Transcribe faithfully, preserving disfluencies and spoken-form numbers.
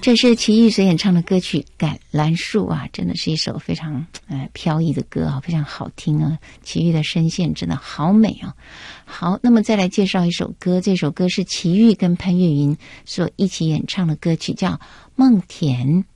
这是齐豫所演唱的歌曲《橄榄树》啊，真的是一首非常呃飘逸的歌啊，非常好听啊。齐豫的声线真的好美啊。好，那么再来介绍一首歌，这首歌是齐豫跟潘越云所一起演唱的歌曲，叫《梦田》。